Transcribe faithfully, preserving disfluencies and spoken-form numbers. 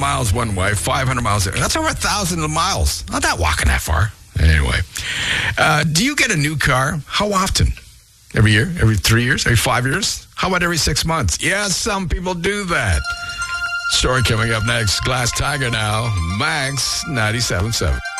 miles one way, five hundred miles there. That's over a thousand miles. Not that walking that far. Anyway, uh, do you get a new car? How often? Every year? Every three years? Every five years? How about every six months? Yeah, some people do that. Story coming up next. Glass Tiger now. Max ninety-seven point seven.